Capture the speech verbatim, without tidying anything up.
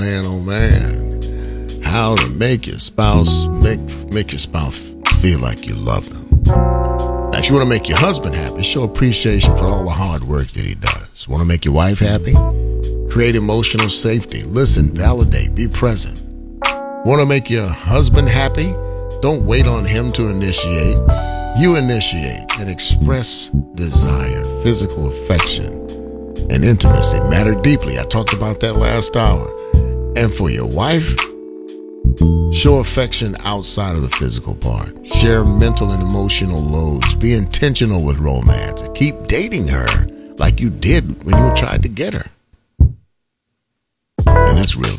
Man, oh man, how to make your spouse make make your spouse feel like you love them. Now, if you want to make your husband happy, show appreciation for all the hard work that he does. Want to make your wife happy? Create emotional safety. Listen, validate, be present. Want to make your husband happy? Don't wait on him to initiate. You initiate and express desire, physical affection, and intimacy matter deeply. I talked about that last hour. And for your wife, show affection outside of the physical part. Share mental and emotional loads. Be intentional with romance. And keep dating her like you did when you tried to get her. And that's real